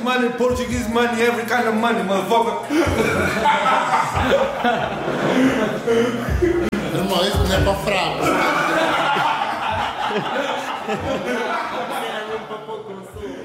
money, Portuguese money, every kind of money, motherfucker. Irmão, isso não é pra fracos. Era mesmo para pouco consumo.